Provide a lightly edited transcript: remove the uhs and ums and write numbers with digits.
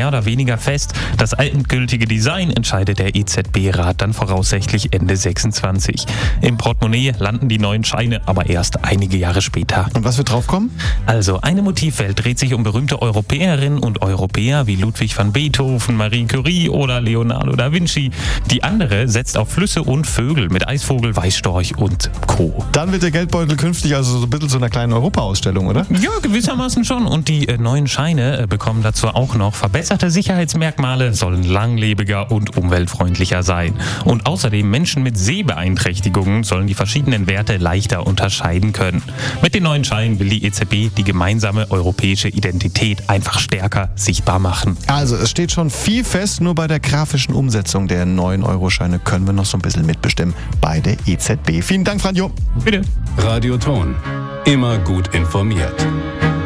mehr oder weniger fest. Das endgültige Design entscheidet der EZB-Rat dann voraussichtlich Ende 26. Im Portemonnaie landen die neuen Scheine aber erst einige Jahre später. Und was wird draufkommen? Also, eine Motivwelt dreht sich um berühmte Europäerinnen und Europäer wie Ludwig van Beethoven, Marie Curie oder Leonardo da Vinci. Die andere setzt auf Flüsse und Vögel mit Eisvogel, Weißstorch und Co. Dann wird der Geldbeutel künftig also so ein bisschen zu einer kleinen Europa-Ausstellung, oder? Ja, gewissermaßen schon. Und die neuen Scheine bekommen dazu auch noch verbesserte Sicherheitsmerkmale, sollen langlebiger und umweltfreundlicher sein. Und außerdem Menschen mit Sehbeeinträchtigungen sollen die verschiedenen Werte leichter unterscheiden können. Mit den neuen Scheinen will die EZB die gemeinsame europäische Identität einfach stärker sichtbar machen. Also, es steht schon viel fest, nur bei der grafischen Umsetzung der neuen Euroscheine können wir noch so ein bisschen mitbestimmen bei der EZB. Vielen Dank, Franjo. Bitte. Radio Ton. Immer gut informiert.